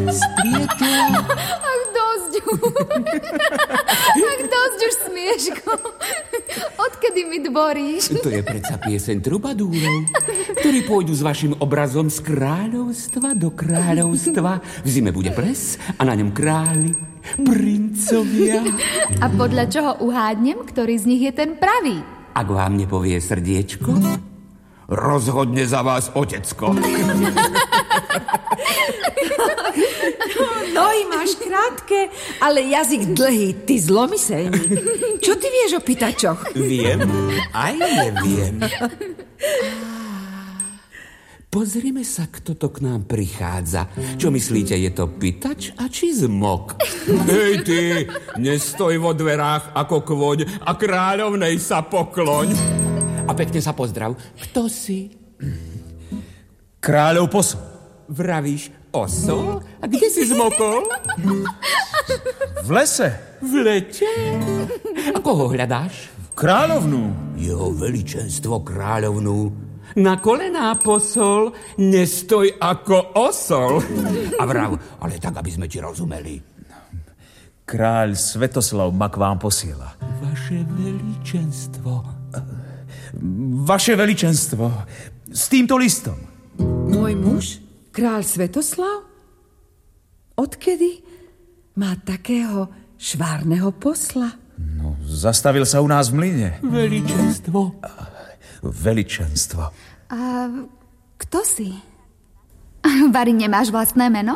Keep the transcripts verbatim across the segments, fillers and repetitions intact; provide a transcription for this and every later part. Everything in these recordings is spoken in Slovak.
Striedla. Ach, dosť už. Ach, dosť už, Smieško. Odkedy mi dvoríš? To je predsa pieseň trubadúrov, ktorí pôjdu s vašim obrazom z kráľovstva do kráľovstva. V zime bude ples a na ňom králi, princovia. A podľa čoho uhádnem, ktorý z nich je ten pravý? Ak vám nepovie srdiečko, rozhodne za vás otecko. Nohy máš krátke, ale jazyk dlhý, ty zlomyselník. Čo ty vieš o pýtačoch? Viem, aj neviem. Pozrime sa, kto to k nám prichádza. Čo myslíte, je to pýtač a či zmok? Hej ty, nestoj vo dverách ako kvoň a kráľovnej sa pokloň. A pekne sa pozdrav. Kto si? Kráľov posol. Vravíš osol? A kde si zmokol? V lese. V lete? A koho hľadáš? Kráľovnú. Jeho veličenstvo kráľovnú. Na kolená posol, nestoj ako osol. A vrav, ale tak, aby sme ti rozumeli. Kráľ Svetoslav ma k vám posiela. Vaše veličenstvo. Vaše veličenstvo. S týmto listom. Môj muž? Kráľ Svetoslav? Odkedy má takého švárneho posla? No, zastavil sa u nás v mlyne. Veličenstvo. Veličenstvo. A kto si? Vary, nemáš vlastné meno?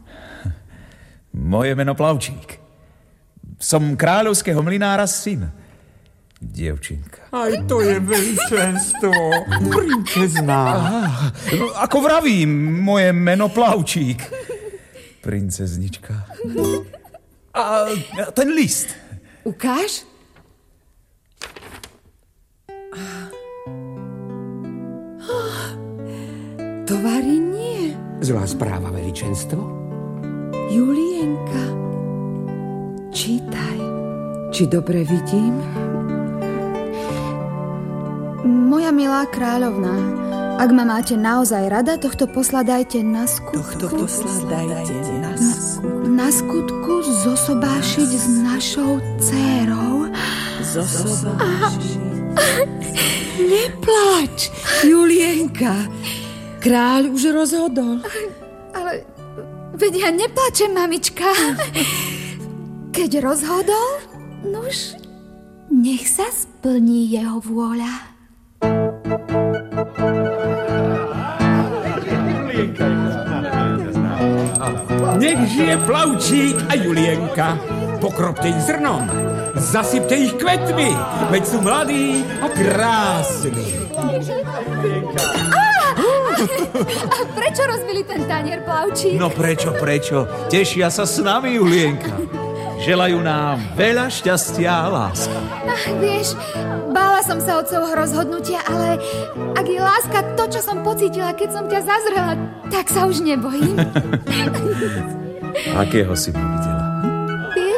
Moje meno Plavčík. Som kráľovského mlynára syn. Dievčinka. Aj to je veličenstvo. Princezná. Aha, no, ako vravím, moje meno Plavčík. Princeznička. A ten list. Ukáž? Tovary nie. Zlá správa, veličenstvo. Julienka, čítaj. Či dobre vidím? Moja milá kráľovná, ak ma máte naozaj rada, tohto posla dajte na skutku. Tohto posla dajte na skutku. Na skutku zosobášiť s našou dcérou. Zosobášiť. Nepláč, Julienka. Kráľ už rozhodol. Ale veď ja neplačem, mamička. Keď rozhodol, nuž, nech sa splní jeho vôľa. Nech žije Plavčík a Julienka. Pokropte ich zrnom, zasypte ich kvetmi, veď sú mladí a krásni. A prečo rozbili ten tanier, Plavčík? No prečo, prečo? Tešia sa s nami, Julienka. Želajú nám veľa šťastia a lásky. Ach, vieš, bála som sa od svojho rozhodnutia, ale ak je láska to, čo som pocítila, keď som ťa zazrela, tak sa už nebojím. Akého si ma videla? Vieš?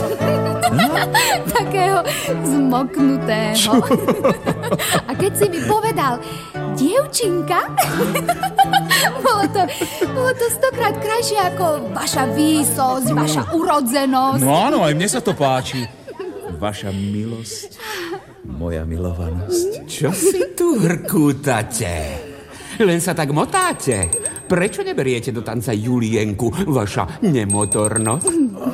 Takého zmoknutého. A keď si mi povedal, dievčinka, bolo to, bolo to stokrát krajšie ako vaša výsosť, vaša urodzenosť. No áno, aj mne sa to páči. Vaša milosť, moja milovanosť. Čo si tu hrkútate? Len sa tak motáte. Prečo neberiete do tanca Julienku, vaša nemotornosť?